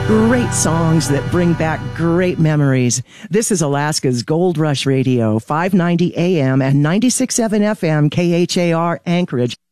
Great songs that bring back great memories. This is Alaska's Gold Rush Radio, 590 AM and 96.7 FM, KHAR Anchorage.